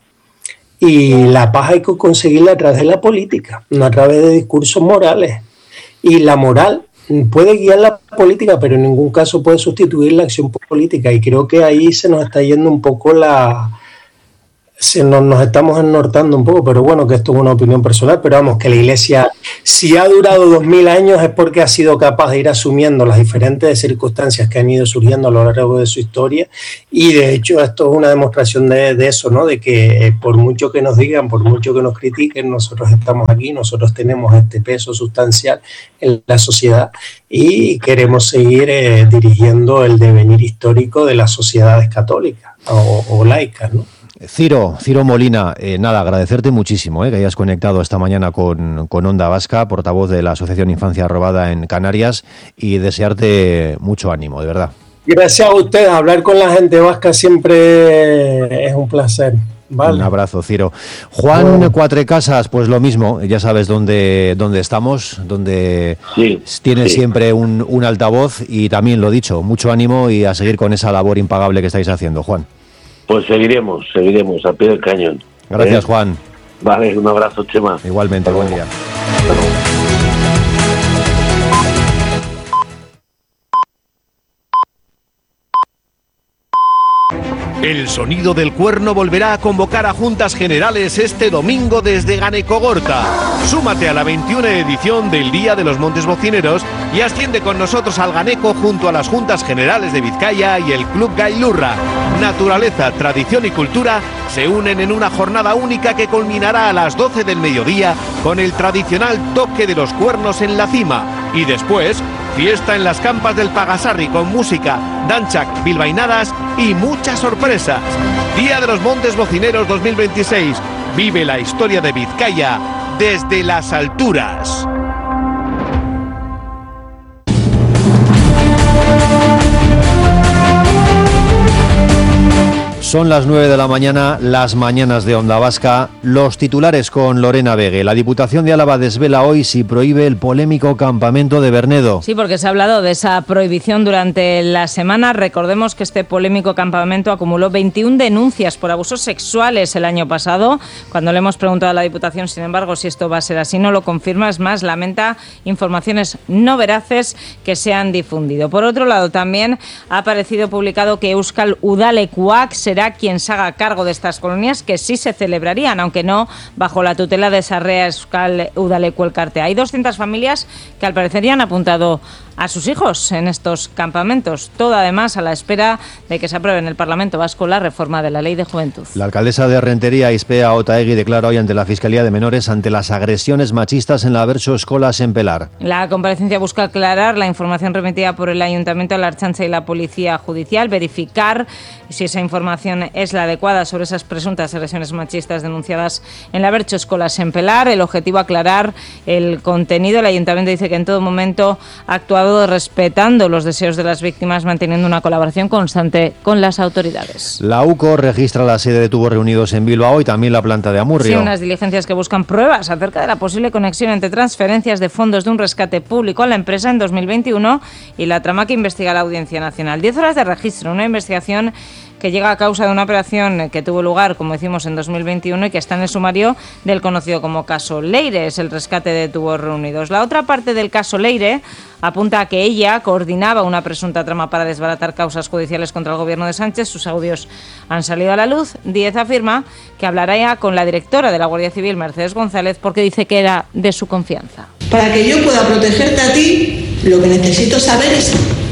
Y la paz hay que conseguirla a través de la política, no a través de discursos morales. Y la moral puede guiar la política, pero en ningún caso puede sustituir la acción política. Y creo que ahí se nos está yendo un poco la... Se nos, nos estamos ennortando un poco, pero bueno, que esto es una opinión personal, pero vamos, que la Iglesia, si ha durado dos mil años es porque ha sido capaz de ir asumiendo las diferentes circunstancias que han ido surgiendo a lo largo de su historia, y de hecho esto es una demostración de, de eso, ¿no? De que eh, por mucho que nos digan, por mucho que nos critiquen, nosotros estamos aquí, nosotros tenemos este peso sustancial en la sociedad y queremos seguir eh, dirigiendo el devenir histórico de las sociedades católicas o, o laicas, ¿no? Ciro, Ciro Molina, eh, nada, agradecerte muchísimo eh, que hayas conectado esta mañana con, con Onda Vasca, portavoz de la Asociación Infancia Robada en Canarias, y desearte mucho ánimo, de verdad. Gracias a ustedes, hablar con la gente vasca siempre es un placer. Vale. Un abrazo, Ciro. Juan bueno. Cuatrecasas, pues lo mismo, ya sabes dónde, dónde estamos, donde sí, tienes sí. siempre un, un altavoz y también lo dicho, mucho ánimo y a seguir con esa labor impagable que estáis haciendo, Juan. Pues seguiremos, seguiremos, al pie del cañón. Gracias, ¿eh? Juan. Vale, un abrazo, Chema. Igualmente, buen día. El sonido del cuerno volverá a convocar a Juntas Generales este domingo desde Ganecogorta. Súmate a la veintiuna edición del Día de los Montes Bocineros y asciende con nosotros al Ganeco junto a las Juntas Generales de Vizcaya y el Club Gailurra. Naturaleza, tradición y cultura se unen en una jornada única que culminará a las doce del mediodía con el tradicional toque de los cuernos en la cima. Y después, fiesta en las campas del Pagasarri con música, danchak, bilbainadas y muchas sorpresas. Día de los Montes Bocineros dos mil veintiséis. Vive la historia de Vizcaya desde las alturas. Son las nueve de la mañana, las mañanas de Onda Vasca. Los titulares con Lorena Vegue. La Diputación de Álava desvela hoy si prohíbe el polémico campamento de Bernedo. Sí, porque se ha hablado de esa prohibición durante la semana. Recordemos que este polémico campamento acumuló veintiuna denuncias por abusos sexuales el año pasado. Cuando le hemos preguntado a la Diputación, sin embargo, si esto va a ser así, no lo confirma. Es más, lamenta informaciones no veraces que se han difundido. Por otro lado, también ha aparecido publicado que Euskal Udalekuak será quien se haga cargo de estas colonias, que sí se celebrarían, aunque no bajo la tutela de Sarrea Euskal Udaleku Elkartea. Hay doscientas familias que al parecer ya han apuntado a sus hijos en estos campamentos, todo además a la espera de que se apruebe en el Parlamento Vasco la reforma de la Ley de Juventud. La alcaldesa de Rentería, Ispea Otaegui, declara hoy ante la Fiscalía de Menores ante las agresiones machistas en la Bertso Escolas en Pelar. La comparecencia busca aclarar la información remitida por el Ayuntamiento a la Ertzaintza y la Policía Judicial, verificar si esa información es la adecuada sobre esas presuntas agresiones machistas denunciadas en la Bertso Escolas en Pelar. El objetivo, aclarar el contenido. El Ayuntamiento dice que en todo momento ha actuado respetando los deseos de las víctimas, manteniendo una colaboración constante con las autoridades. La U C O registra la sede de Tubos Reunidos en Bilbao y también la planta de Amurrio. Sí, unas diligencias que buscan pruebas acerca de la posible conexión entre transferencias de fondos de un rescate público a la empresa en dos mil veintiuno y la trama que investiga la Audiencia Nacional. Diez horas de registro, una investigación que llega a causa de una operación que tuvo lugar, como decimos, en dos mil veintiuno y que está en el sumario del conocido como caso Leire, es el rescate de Tubos Reunidos. La otra parte del caso Leire apunta a que ella coordinaba una presunta trama para desbaratar causas judiciales contra el gobierno de Sánchez. Sus audios han salido a la luz. Díez afirma que hablará ya con la directora de la Guardia Civil, Mercedes González, porque dice que era de su confianza. Para que yo pueda protegerte a ti, lo que necesito saber es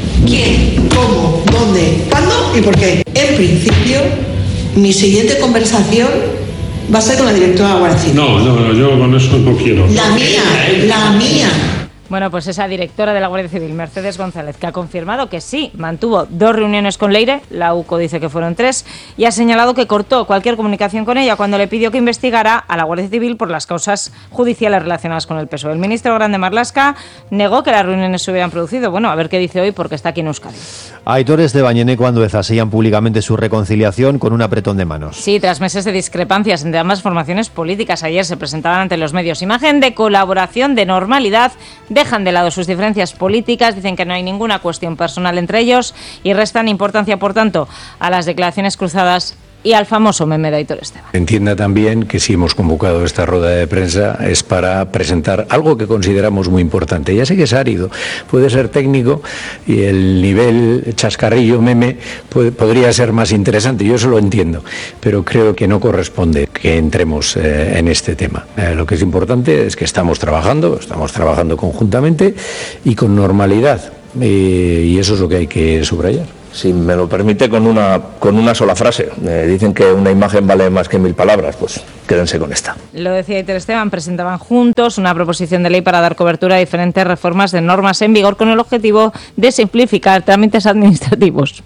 quién, cómo, dónde, cuándo y por qué. En principio, mi siguiente conversación va a ser con la directora de la Guardia Civil. No, no, no, yo con eso no quiero. La mía, la mía. Bueno, pues esa directora de la Guardia Civil, Mercedes González, que ha confirmado que sí, mantuvo dos reuniones con Leire, la U C O dice que fueron tres, y ha señalado que cortó cualquier comunicación con ella cuando le pidió que investigara a la Guardia Civil por las causas judiciales relacionadas con el P S O E. El ministro Grande Marlaska negó que las reuniones se hubieran producido. Bueno, a ver qué dice hoy, porque está aquí en Euskadi. Aitores de Bañeneco Andueza sellan públicamente su reconciliación con un apretón de manos. Sí, tras meses de discrepancias entre ambas formaciones políticas, ayer se presentaban ante los medios imagen de colaboración, de normalidad. Dejan de lado sus diferencias políticas, dicen que no hay ninguna cuestión personal entre ellos y restan importancia, por tanto, a las declaraciones cruzadas y al famoso meme de Aitor Esteban. Entienda también que si hemos convocado esta rueda de prensa es para presentar algo que consideramos muy importante. Ya sé que es árido, puede ser técnico y el nivel chascarrillo meme puede, podría ser más interesante, yo eso lo entiendo, pero creo que no corresponde que entremos eh, en este tema. Eh, lo que es importante es que estamos trabajando, estamos trabajando conjuntamente y con normalidad, eh, y eso es lo que hay que subrayar. Si me lo permite, con una, con una sola frase. Eh, dicen que una imagen vale más que mil palabras, pues quédense con esta. Lo decía Aitor Esteban, presentaban juntos una proposición de ley para dar cobertura a diferentes reformas de normas en vigor con el objetivo de simplificar trámites administrativos.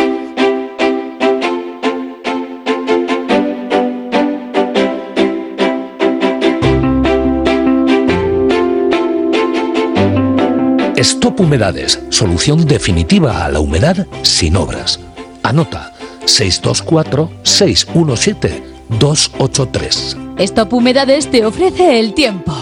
Stop Humedades, solución definitiva a la humedad sin obras. Anota seis dos cuatro, seis uno siete, dos ocho tres. Stop Humedades te ofrece el tiempo.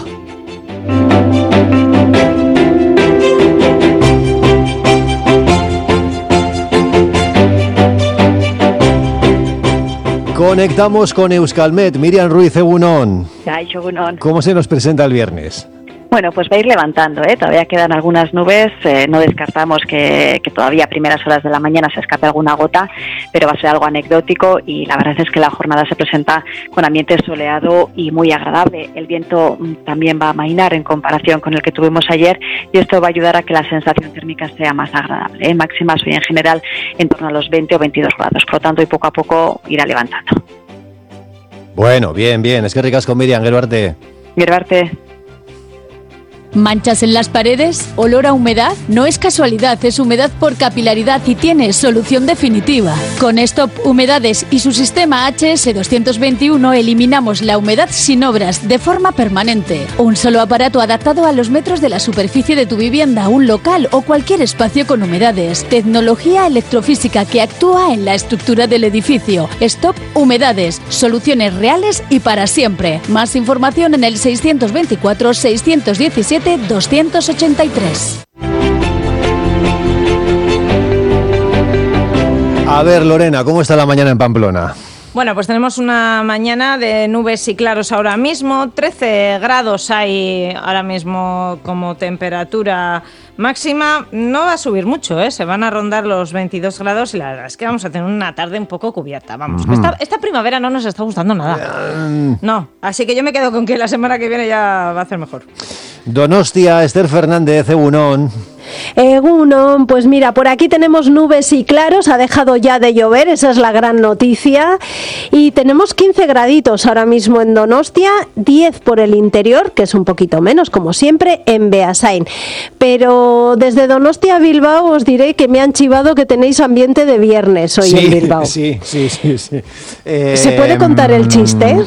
Conectamos con Euskalmet. Miriam Ruiz, egunon. Egunon. ¿Cómo se nos presenta el viernes? Bueno, pues va a ir levantando, ¿eh? Todavía quedan algunas nubes, eh, no descartamos que, que todavía a primeras horas de la mañana se escape alguna gota, pero va a ser algo anecdótico y la verdad es que la jornada se presenta con ambiente soleado y muy agradable. El viento también va a amainar en comparación con el que tuvimos ayer y esto va a ayudar a que la sensación térmica sea más agradable, ¿eh? Máximas hoy en general en torno a los veinte o veintidós grados, por lo tanto y poco a poco irá levantando. Bueno, bien, bien, es que ricas con Miriam, Gero arte. Gero arte. ¿Manchas en las paredes? ¿Olor a humedad? No es casualidad, es humedad por capilaridad y tiene solución definitiva. Con Stop Humedades y su sistema H S doscientos veintiuno eliminamos la humedad sin obras de forma permanente. Un solo aparato adaptado a los metros de la superficie de tu vivienda, un local o cualquier espacio con humedades. Tecnología electrofísica que actúa en la estructura del edificio. Stop Humedades, soluciones reales y para siempre. Más información en el seiscientos veinticuatro seiscientos diecisiete doscientos ochenta y tres. A ver, Lorena, ¿cómo está la mañana en Pamplona? Bueno, pues tenemos una mañana de nubes y claros ahora mismo. trece grados hay ahora mismo como temperatura máxima. No va a subir mucho, ¿eh? Se van a rondar los veintidós grados y la verdad es que vamos a tener una tarde un poco cubierta. Vamos, uh-huh. esta, esta primavera no nos está gustando nada. Uh... No, así que yo me quedo con que la semana que viene ya va a ser mejor. Donostia, Esther Fernández, egunon. Egunon, pues mira, por aquí tenemos nubes y claros, ha dejado ya de llover, esa es la gran noticia, y tenemos quince graditos ahora mismo en Donostia, diez por el interior, que es un poquito menos, como siempre, en Beasain. Pero desde Donostia a Bilbao os diré que me han chivado que tenéis ambiente de viernes hoy sí, en Bilbao. Sí, sí, sí, sí. Eh, ¿Se puede contar el chiste?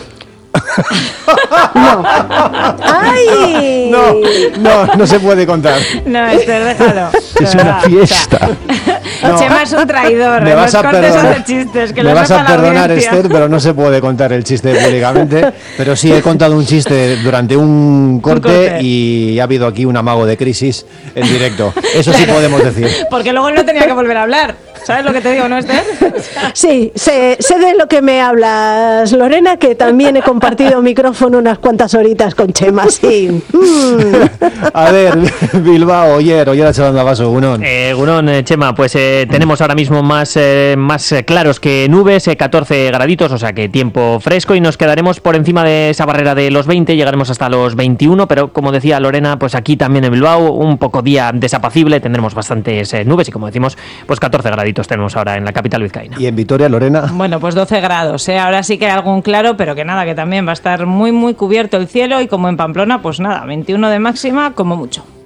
No. ¡Ay! No, no, no se puede contar. No, Esther, déjalo. Es una fiesta. No. Chema es un traidor. Me vas a perdonar, chistes, que me vas a perdonar Esther, pero no se puede contar el chiste públicamente. Pero sí he contado un chiste durante un corte, un corte y ha habido aquí un amago de crisis en directo. Eso sí podemos decir. Porque luego no tenía que volver a hablar. ¿Sabes lo que te digo, no, Esther? Sí, sé, sé de lo que me hablas, Lorena, que también he compartido micrófono unas cuantas horitas con Chema, sí. Mm. A ver, Bilbao, Oyer, Oyer echando a vaso, Gunón. Eh, Gunón, eh, Chema, pues eh, tenemos ahora mismo más, eh, más claros que nubes, eh, catorce graditos, o sea que tiempo fresco y nos quedaremos por encima de esa barrera de los veinte, llegaremos hasta los veintiuno, pero como decía Lorena, pues aquí también en Bilbao, un poco día desapacible, tendremos bastantes eh, nubes y como decimos, pues catorce graditos tenemos ahora en la capital vizcaína. ¿Y en Vitoria, Lorena? Bueno, pues doce grados, ¿eh? Ahora sí que hay algún claro, pero que nada, que también va a estar muy, muy cubierto el cielo y como en Pamplona, pues nada, veintiuno de máxima como mucho.